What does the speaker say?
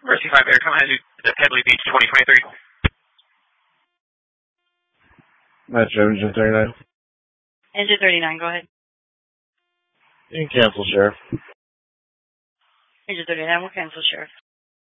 Mercy 5 Air, come ahead to Headley Beach 2023. Match Engine 39. Engine 39, go ahead. You can cancel, Sheriff. Engine 39, we'll cancel, Sheriff.